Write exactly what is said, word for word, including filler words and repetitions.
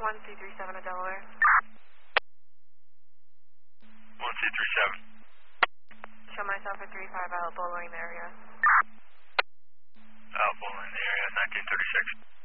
one C three seven to Delaware. one C three seven. Show myself at three five out, bowling the area. Out bowling the area, nineteen thirty-six.